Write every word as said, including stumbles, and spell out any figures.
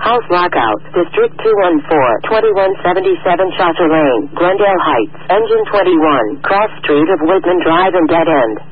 House lockout. District two one four, twenty-one seventy-seven Chaucer Lane, Glendale Heights. Engine twenty-one, cross street of Whitman Drive and dead end.